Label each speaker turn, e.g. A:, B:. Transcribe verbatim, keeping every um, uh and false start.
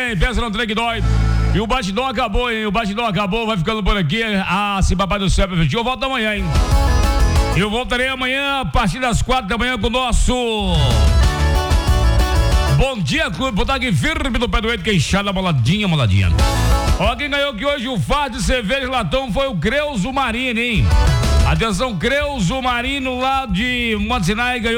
A: hein? Pensa no trem que dói. E o batidão acabou, hein? O batidão acabou, vai ficando por aqui. Ah, se papai do céu permitiu, eu volto amanhã, hein? Eu voltarei amanhã a partir das quatro da manhã com o nosso Bom Dia Clube. Vou estar aqui firme no pé do eito, queixada, moladinha, moladinha. Ó, quem ganhou aqui hoje o fardo de cerveja latão foi o Creuzo Marino, hein? Atenção, Creuzo Marino lá de Monte Sinai ganhou